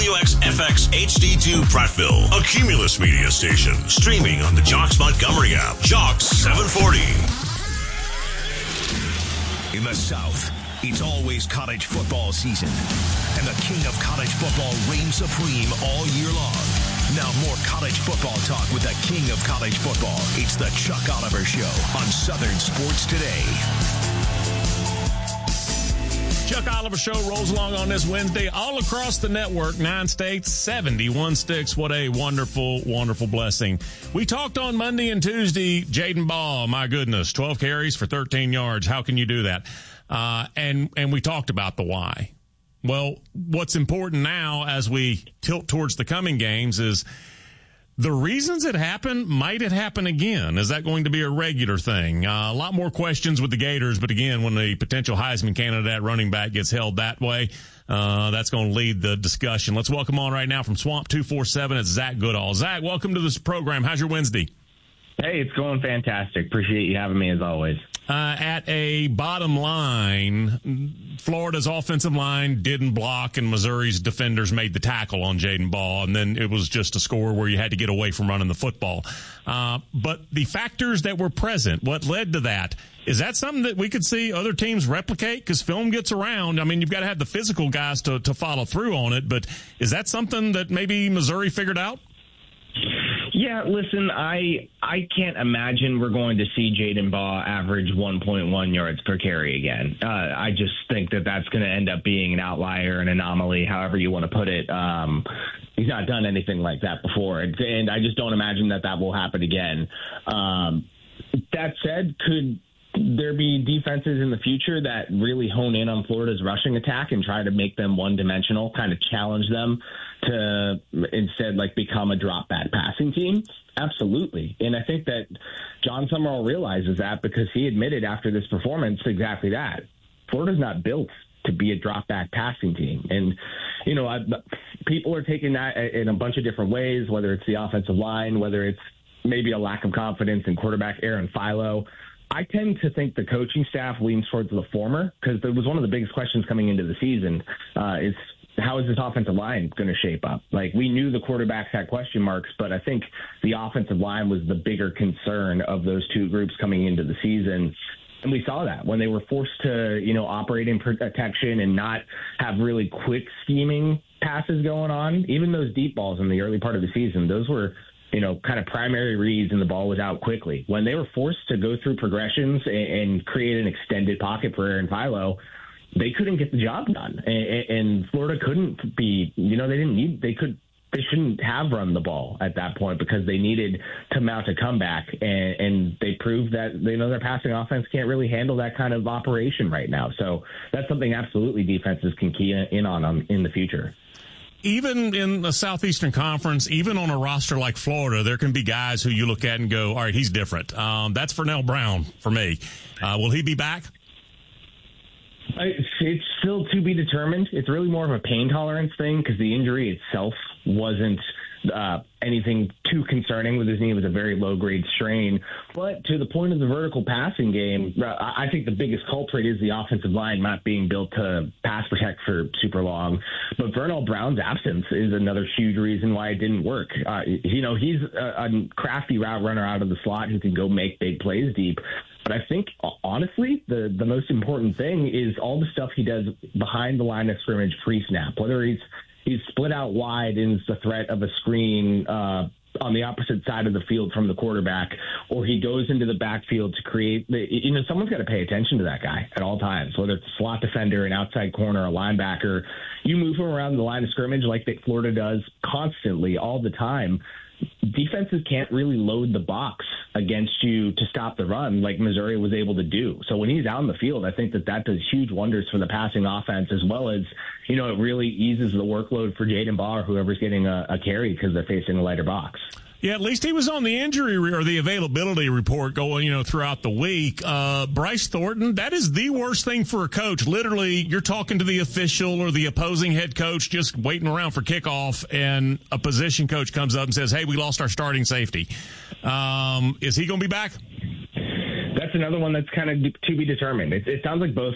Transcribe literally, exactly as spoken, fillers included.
W X F X H D two Prattville, a Cumulus media station, streaming on the Jocks Montgomery app. Jocks seven forty. In the South, it's always college football season, and the king of college football reigns supreme all year long. Now more college football talk with the king of college football. It's the Chuck Oliver Show on Southern Sports Today. Chuck Oliver Show rolls along on this Wednesday all across the network, nine states, seventy-one sticks. What a wonderful, wonderful blessing. We talked on Monday and Tuesday, Jaden Ball, my goodness, twelve carries for thirteen yards. How can you do that? Uh, and, and we talked about the why. Well, what's important now as we tilt towards the coming games is the reasons it happened, might it happen again? Is that going to be a regular thing? Uh, a lot more questions with the Gators, but again, when the potential Heisman candidate at running back gets held that way, uh, that's going to lead the discussion. Let's welcome on right now from Swamp two forty-seven. It's Zach Goodall. Zach, welcome to this program. How's your Wednesday? Hey, it's going fantastic. Appreciate you having me as always. Uh, at a bottom line, Florida's offensive line didn't block, and Missouri's defenders made the tackle on Jaden Ball, and then it was just a score where you had to get away from running the football. Uh, but the factors that were present, what led to that, is that something that we could see other teams replicate? Because film gets around. I mean, you've got to have the physical guys to, to follow through on it, but is that something that maybe Missouri figured out? Yeah, listen, I I can't imagine we're going to see Jaden Ball average one point one yards per carry again. Uh, I just think that that's going to end up being an outlier, an anomaly, however you want to put it. Um, he's not done anything like that before, and, and I just don't imagine that that will happen again. Um, that said, could there be defenses in the future that really hone in on Florida's rushing attack and try to make them one-dimensional, kind of challenge them to instead like become a drop-back passing team? Absolutely. And I think that John Summerall realizes that because he admitted after this performance exactly that. Florida's not built to be a drop-back passing team. And, you know, I, people are taking that in a bunch of different ways, whether it's the offensive line, whether it's maybe a lack of confidence in quarterback Aaron Philo. I tend to think the coaching staff leans towards the former because it was one of the biggest questions coming into the season uh, is how is this offensive line going to shape up? Like, we knew the quarterbacks had question marks, but I think the offensive line was the bigger concern of those two groups coming into the season. And we saw that when they were forced to, you know, operate in protection and not have really quick scheming passes going on. Even those deep balls in the early part of the season, those were, you know, kind of primary reads and the ball was out quickly. When they were forced to go through progressions and, and create an extended pocket for Aaron Philo, they couldn't get the job done. And, and Florida couldn't be, you know, they didn't need, they could, they shouldn't have run the ball at that point because they needed to mount a comeback. And, and they proved that, you know, their passing offense can't really handle that kind of operation right now. So that's something absolutely defenses can key in on um, in the future. Even in the Southeastern Conference, even on a roster like Florida, there can be guys who you look at and go, all right, he's different. Um, that's Fernell Brown for me. Uh, will he be back? It's still to be determined. It's really more of a pain tolerance thing because the injury itself wasn't uh, anything too concerning with his knee. It was a very low-grade strain. But to the point of the vertical passing game, I think the biggest culprit is the offensive line not being built to pass protect for super long. But Vernell Brown's absence is another huge reason why it didn't work. Uh, you know, he's a, a crafty route runner out of the slot who can go make big plays deep. But I think, honestly, the, the most important thing is all the stuff he does behind the line of scrimmage pre-snap, whether he's he's split out wide and it's the threat of a screen uh, on the opposite side of the field from the quarterback, or he goes into the backfield to create the, you know, someone's got to pay attention to that guy at all times, whether it's a slot defender, an outside corner, a linebacker. You move him around the line of scrimmage like that Florida does constantly all the time. Defenses can't really load the box against you to stop the run like Missouri was able to do. So when he's out in the field, I think that that does huge wonders for the passing offense, as well as, you know, it really eases the workload for Jaden Ball or whoever's getting a, a carry because they're facing a lighter box. Yeah, at least he was on the injury re- or the availability report going, you know, throughout the week. Uh, Bryce Thornton, that is the worst thing for a coach. Literally, you're talking to the official or the opposing head coach just waiting around for kickoff, and a position coach comes up and says, hey, we lost our starting safety. Um, is he going to be back? That's another one that's kind of to be determined. It, it sounds like both